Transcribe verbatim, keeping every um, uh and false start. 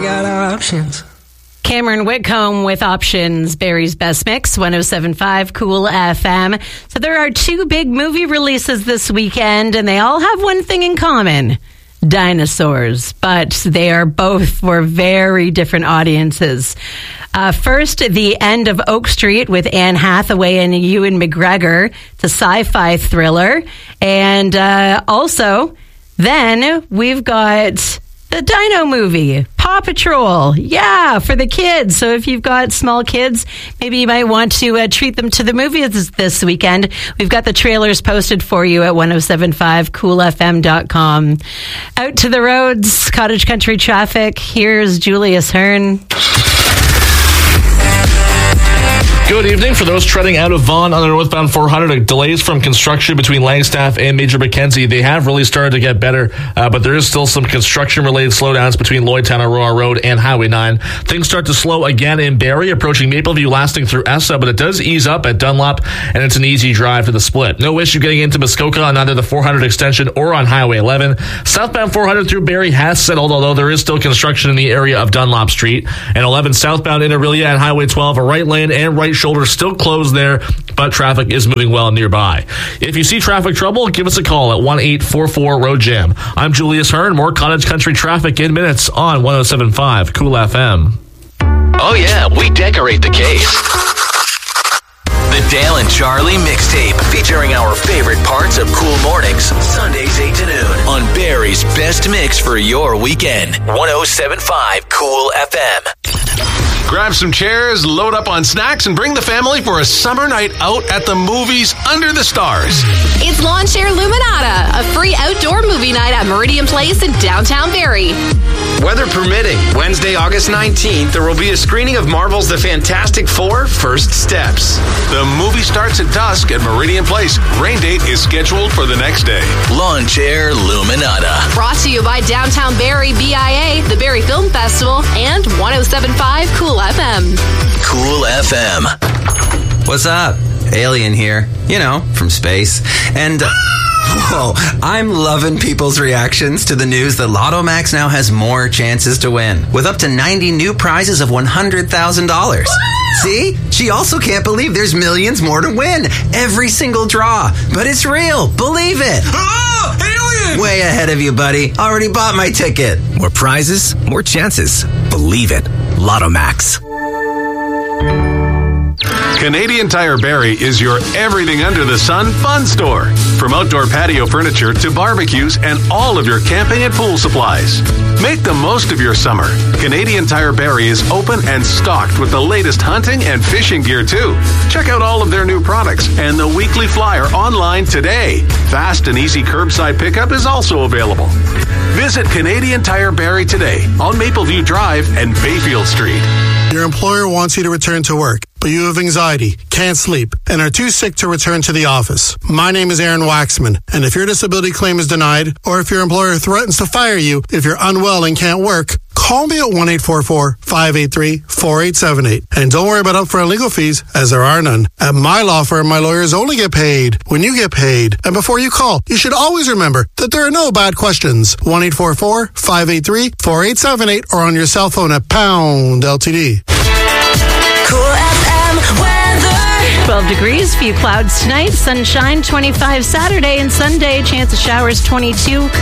got options. Cameron Whitcomb with Options, Barry's Best Mix, one oh seven point five Cool F M. So there are two big movie releases this weekend, and they all have one thing in common. Dinosaurs, but they are both for very different audiences. Uh, first, The End of Oak Street with Anne Hathaway and Ewan McGregor. It's a sci-fi thriller. And uh, also, then we've got the Dino movie, Paw Patrol. Yeah, for the kids. So if you've got small kids, maybe you might want to uh, treat them to the movies this weekend. We've got the trailers posted for you at ten seventy-five cool f m dot com. Out to the roads, cottage country traffic. Here's Julius Hearn. Good evening. For those treading out of Vaughan on the northbound four hundred, delays from construction between Langstaff and Major Mackenzie. They have really started to get better, uh, but there is still some construction-related slowdowns between Lloydtown, Aurora Road, and Highway nine. Things start to slow again in Barrie, approaching Mapleview, lasting through Essa, but it does ease up at Dunlop, and it's an easy drive to the split. No issue getting into Muskoka on either the four hundred extension or on Highway eleven. Southbound four hundred through Barrie has settled, although there is still construction in the area of Dunlop Street. And eleven southbound in Orillia and Highway twelve, a right lane and right shoulder still closed there, but traffic is moving well nearby. If you see traffic trouble, give us a call at one eight four four road jam. I'm Julius Hearn. More cottage country traffic in minutes on ten seventy-five Cool F M. Oh yeah, we decorate the case. The Dale and Charlie mixtape, featuring our favorite parts of Cool Mornings, Sundays eight to noon, on Barry's Best Mix for your weekend. ten seventy-five Cool F M. Grab some chairs, load up on snacks, and bring the family for a summer night out at the movies under the stars. It's Lawn Chair Luminata, a free outdoor movie night at Meridian Place in downtown Barrie. Weather permitting, Wednesday, August nineteenth, there will be a screening of Marvel's The Fantastic Four: First Steps. The movie starts at dusk at Meridian Place. Rain date is scheduled for the next day. Lawn Chair Luminata. Brought to you by Downtown Barrie B I A, the Barrie Film Festival, and ten seventy-five Cool F M. Cool F M. What's up? Alien here. You know, from space. And... Uh, Whoa, I'm loving people's reactions to the news that Lotto Max now has more chances to win, with up to ninety new prizes of one hundred thousand dollars. See? She also can't believe there's millions more to win. Every single draw. But it's real. Believe it. Oh, alien! Way ahead of you, buddy. Already bought my ticket. More prizes, more chances. Believe it. Lotto Max. Canadian Tire Barrie is your everything under the sun fun store. From outdoor patio furniture to barbecues and all of your camping and pool supplies. Make the most of your summer. Canadian Tire Barrie is open and stocked with the latest hunting and fishing gear too. Check out all of their new products and the weekly flyer online today. Fast and easy curbside pickup is also available. Visit Canadian Tire Barrie today on Mapleview Drive and Bayfield Street. Your employer wants you to return to work, but you have anxiety, can't sleep, and are too sick to return to the office. My name is Aaron Waxman, and if your disability claim is denied, or if your employer threatens to fire you if you're unwell and can't work, call me at one eight four four, five eight three, four eight seven eight. And don't worry about upfront legal fees, as there are none. At my law firm, my lawyers only get paid when you get paid. And before you call, you should always remember that there are no bad questions. one eight four four, five eight three, four eight seven eight or on your cell phone at pound L T D. Cool F M weather. twelve degrees, few clouds tonight, sunshine twenty-five Saturday and Sunday, chance of showers twenty-two.